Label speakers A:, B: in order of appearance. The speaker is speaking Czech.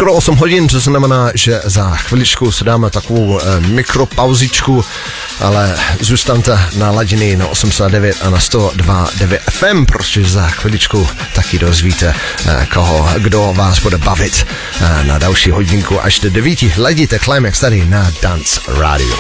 A: skoro 8 hodin, to znamená, že za chviličku si dáme takovou mikropauzičku, ale zůstaňte naladěný na 89 a na 102.9 FM, protože za chviličku taky dozvíte, kdo vás bude bavit na další hodinku až do 9. Ledíte Climax tady na Dance Radio.